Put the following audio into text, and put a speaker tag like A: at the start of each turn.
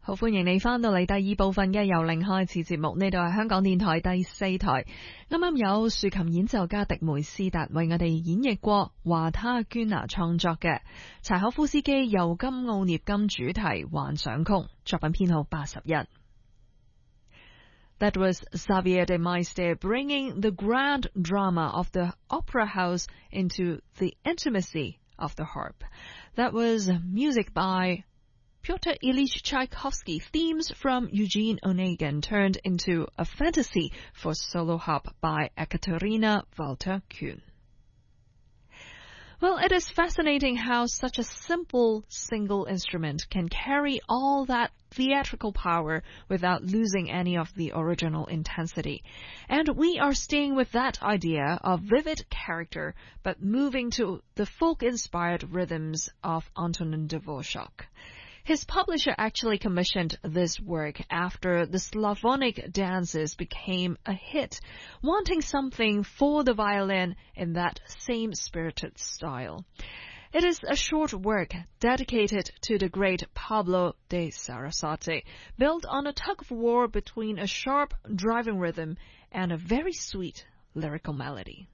A: 好，歡迎你返到嚟第二部分嘅由零開始節目，呢度係香港電台第4台。啱啱有豎琴演奏家迪梅斯達為我哋演繹過華他娟娜創作嘅柴可夫斯基尤金奧涅金主題幻想曲，作品編號81。That was Xavier de Maistre bringing the grand drama of the opera house into the intimacy of the harp. That was music by Pyotr Ilyich Tchaikovsky, themes from Eugene Onegin turned into a fantasy for solo harp by Ekaterina Walter-Kuhn. Well, it is fascinating how such a simple single instrument can carry all that theatrical power without losing any of the original intensity. And we are staying with that idea of vivid character, but moving to the folk-inspired rhythms of Antonin Dvorak. His publisher actually commissioned this work after the Slavonic dances became a hit, wanting something for the violin in that same spirited style. It is a short work dedicated to the great Pablo de Sarasate, built on a tug-of-war between a sharp driving rhythm and a very sweet lyrical melody.